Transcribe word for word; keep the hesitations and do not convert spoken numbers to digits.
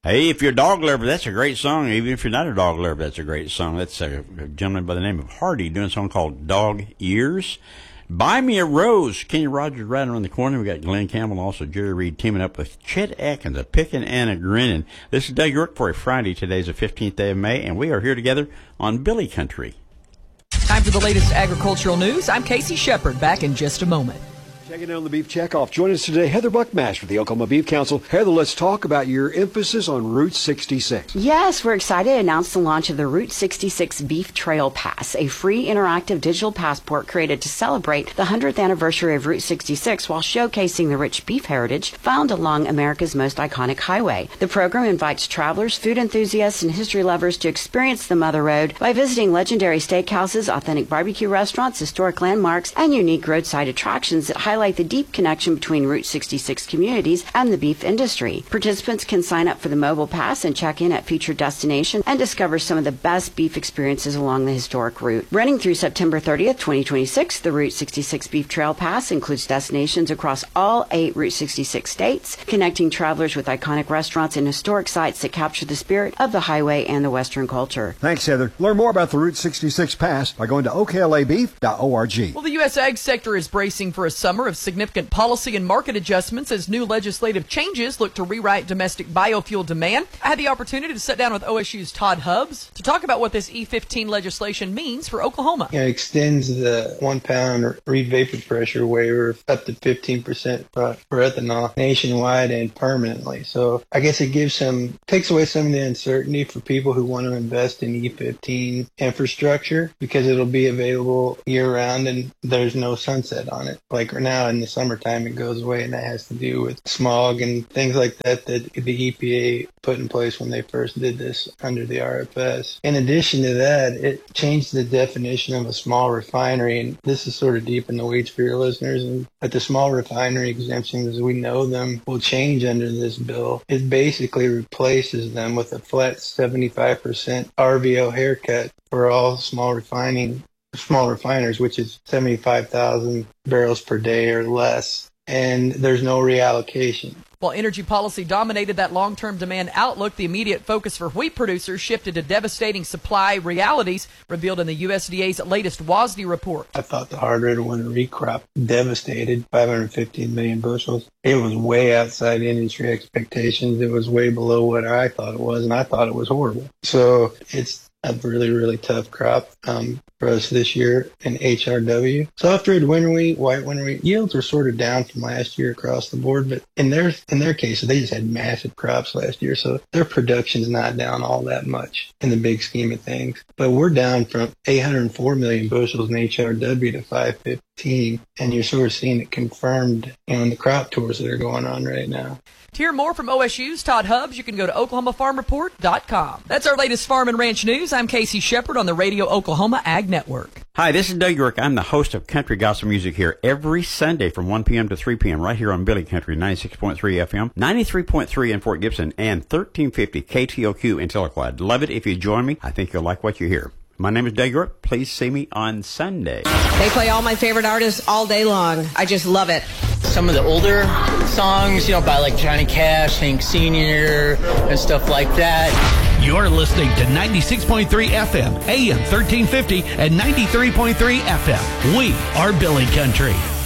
Hey, if you're a dog lover, that's a great song. Even if you're not a dog lover, that's a great song. That's a gentleman by the name of Hardy doing a song called Dog Ears. Buy Me a Rose. Kenny Rogers right around the corner. We got Glenn Campbell and also Jerry Reed teaming up with Chet Atkins, a pickin' and a grinning. This is Doug York for a Friday. Today's the fifteenth day of May, and we are here together on Billy Country. Time for the latest agricultural news. I'm Casey Shepard, back in just a moment. Checking in on the Beef Checkoff. Join us today, Heather Buckmaster with the Oklahoma Beef Council. Heather, let's talk about your emphasis on Route sixty-six. Yes, we're excited to announce the launch of the Route sixty-six Beef Trail Pass, a free interactive digital passport created to celebrate the hundredth anniversary of Route sixty-six while showcasing the rich beef heritage found along America's most iconic highway. The program invites travelers, food enthusiasts, and history lovers to experience the Mother Road by visiting legendary steakhouses, authentic barbecue restaurants, historic landmarks, and unique roadside attractions that highlight the deep connection between Route sixty-six communities and the beef industry. Participants can sign up for the mobile pass and check in at featured destinations and discover some of the best beef experiences along the historic route. Running through September thirtieth, twenty twenty-six, the Route sixty-six Beef Trail Pass includes destinations across all eight Route sixty-six states, connecting travelers with iconic restaurants and historic sites that capture the spirit of the highway and the Western culture. Thanks, Heather. Learn more about the Route sixty-six Pass by going to O K L A beef dot org. Well, the U S ag sector is bracing for a summer of significant policy and market adjustments as new legislative changes look to rewrite domestic biofuel demand. I had the opportunity to sit down with O S U's Todd Hubbs to talk about what this E fifteen legislation means for Oklahoma. It extends the one pound reed vapor pressure waiver up to fifteen percent for ethanol nationwide and permanently. So I guess it gives some, takes away some of the uncertainty for people who want to invest in E fifteen infrastructure because it'll be available year round and there's no sunset on it. Like now in the summertime it goes away, and that has to do with smog and things like that that the E P A put in place when they first did this under the R F S. In addition to that, it changed the definition of a small refinery, and this is sort of deep in the weeds for your listeners, and but the small refinery exemptions as we know them will change under this bill. It basically replaces them with a flat seventy-five percent R V O haircut for all small refining small refiners, which is seventy-five thousand barrels per day or less, and there's no reallocation. While energy policy dominated that long-term demand outlook, the immediate focus for wheat producers shifted to devastating supply realities revealed in the U S D A's latest W A S D report. I thought the hard red winter wheat crop devastated five hundred fifteen million bushels. It was way outside industry expectations. It was way below what I thought it was, and I thought it was horrible. So it's a really, really tough crop um, for us this year in H R W. Soft red winter wheat, white winter wheat yields are sort of down from last year across the board, but in their in their case, they just had massive crops last year, so their production's not down all that much in the big scheme of things. But we're down from eight hundred four million bushels in H R W to five fifteen, and you're sort of seeing it confirmed, you know, in the crop tours that are going on right now. To hear more from O S U's Todd Hubbs, you can go to oklahoma farm report dot com. That's our latest farm and ranch news. I'm Casey Shepard on the Radio Oklahoma Ag Network. Hi, this is Doug York. I'm the host of Country Gospel Music here every Sunday from one p.m. to three p.m. right here on Billy Country, ninety-six point three F M, ninety-three point three in Fort Gibson, and thirteen fifty K T O Q in Tahlequah. I'd love it if you join me. I think you'll like what you hear. My name is Doug York. Please see me on Sunday. They play all my favorite artists all day long. I just love it. Some of the older songs, you know, by like Johnny Cash, Hank Senior, and stuff like that. You're listening to ninety-six point three F M, A M thirteen fifty, and ninety-three point three F M. We are Billy Country.